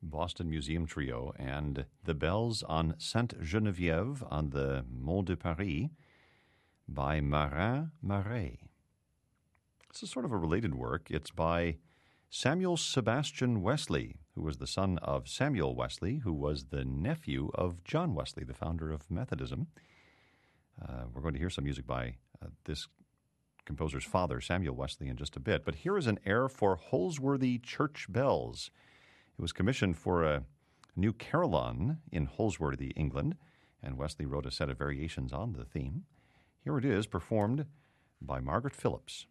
Boston Museum Trio, and the bells on Sainte Geneviève on the Mont de Paris by Marin Marais. This is sort of a related work. It's by Samuel Sebastian Wesley, who was the son of Samuel Wesley, who was the nephew of John Wesley, the founder of Methodism. We're going to hear some music by this composer's father, Samuel Wesley, in just a bit. But here is an air for Holsworthy Church Bells. It was commissioned for a new carillon in Holsworthy, England, and Wesley wrote a set of variations on the theme. Here it is, performed by Margaret Phillips.